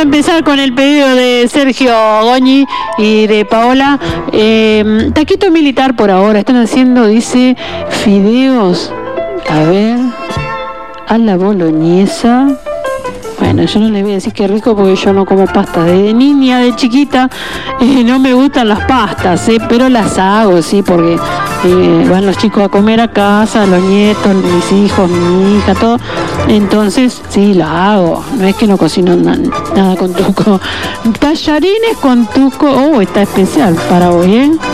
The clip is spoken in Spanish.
a empezar con el pedido de Sergio Goñi y de Paola. Taquito militar por ahora. Están haciendo, dice, fideos. A ver, a la boloñesa. Bueno, yo no les voy a decir que rico porque yo no como pasta. Desde niña, de chiquita, no me gustan las pastas, pero las hago, sí, porque van los chicos a comer a casa, los nietos, mis hijos, mi hija, todo. Entonces, sí, las hago. No es que no cocino nada con tuco. Tallarines con tuco. Oh, está especial para hoy, ¿eh?